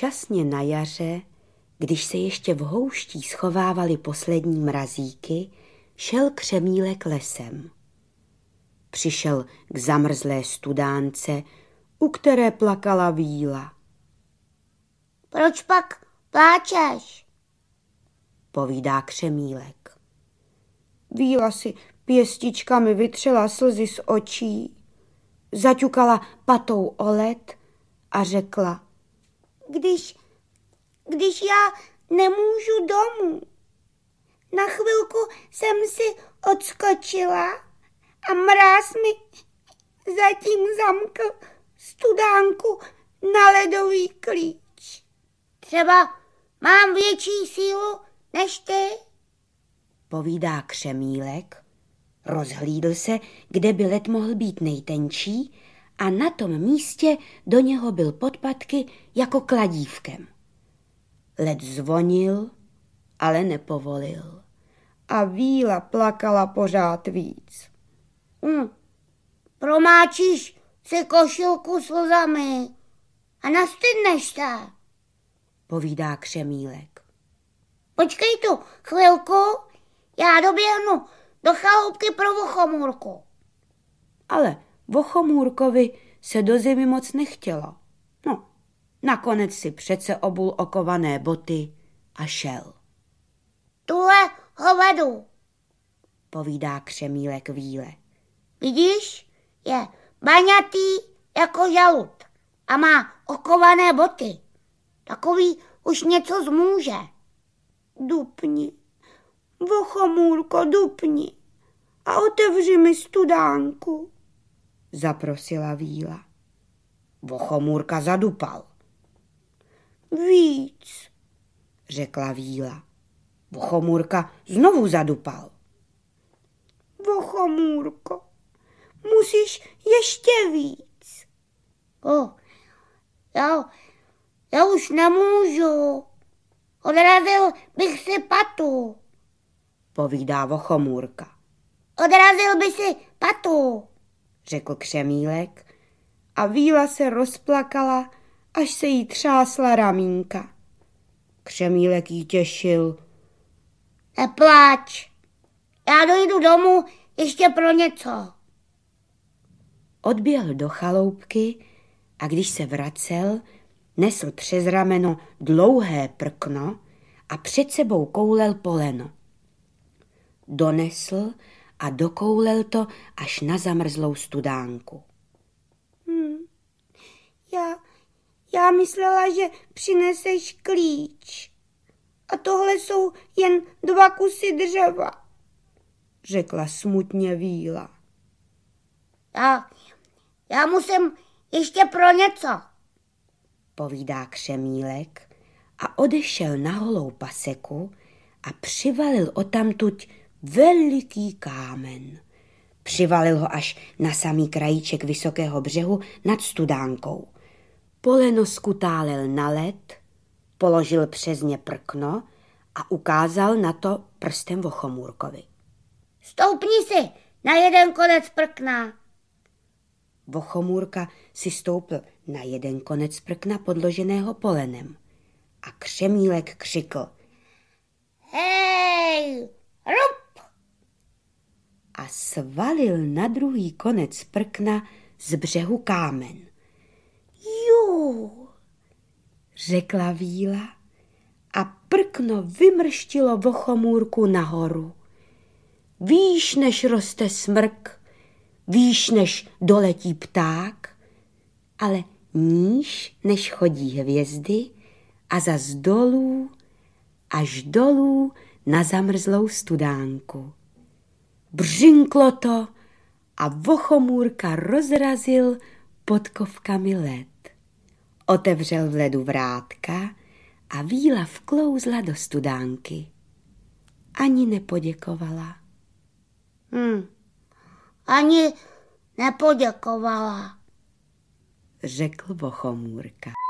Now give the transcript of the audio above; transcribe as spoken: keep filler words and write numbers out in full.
Včasně na jaře, když se ještě v houští schovávaly poslední mrazíky, šel Křemílek lesem. Přišel k zamrzlé studánce, u které plakala Víla. Proč pak pláčeš? Povídá Křemílek. Víla si pěstičkami vytřela slzy z očí, zaťukala patou o led a řekla: Když, když já nemůžu domů. Na chvilku jsem si odskočila a mráz mi zatím zamkl studánku na ledový klíč. Třeba mám větší sílu než ty? Povídá Křemílek, rozhlídl se, kde by led mohl být nejtenčí, a na tom místě do něho byl podpatky jako kladívkem. Led zvonil, ale nepovolil. A Víla plakala pořád víc. Hm, promáčíš si košilku slzami a nastydneš se, povídá Křemílek. Počkej tu chvilku, já doběhnu do chaloupky pro Vochomůrku. Ale Vochomůrkovi se do zimy moc nechtělo. No, nakonec si přece obul okované boty a šel. Tuhle ho vedu, povídá Křemílek Víle. Vidíš, je baňatý jako žalud a má okované boty. Takový už něco zmůže. Dupni, Vochomůrko, dupni a otevři mi studánku, zaprosila Víla. Vochomůrka zadupal. Víc, řekla Víla. Vochomůrka znovu zadupal. Vochomůrko, musíš ještě víc. Oh, já, já už nemůžu. Odrazil bych si patu, povídá Vochomůrka. Odrazil by si patu, řekl Křemílek, a Víla se rozplakala, až se jí třásla ramínka. Křemílek jí těšil. Nepláč, já dojdu domů ještě pro něco. Odběhl do chaloupky a když se vracel, nesl přes rameno dlouhé prkno a před sebou koulel poleno. Donesl a dokoulel to až na zamrzlou studánku. Hmm, já, já myslela, že přineseš klíč. A tohle jsou jen dva kusy dřeva, řekla smutně Víla. Já, já musím ještě pro něco, povídá Křemílek a odešel na holou paseku a přivalil odtamtud veliký kámen. Přivalil ho až na samý krajíček vysokého břehu nad studánkou. Poleno skutálel na led, položil přes ně prkno a ukázal na to prstem Vochomůrkovi. Stoupni si na jeden konec prkna. Vochomůrka si stoupl na jeden konec prkna podloženého polenem a Křemílek křikl: Hej, rup! A svalil na druhý konec prkna z břehu kámen. Jú, řekla Víla a prkno vymrštilo Vochomůrku nahoru. Výš, než roste smrk, výš, než doletí pták, ale níž, než chodí hvězdy a zas dolů, až dolů na zamrzlou studánku. Břinklo to a Vochomůrka rozrazil podkovkami led. Otevřel v ledu vrátka a Víla vklouzla do studánky. Ani nepoděkovala. Hm, ani nepoděkovala, řekl Vochomůrka.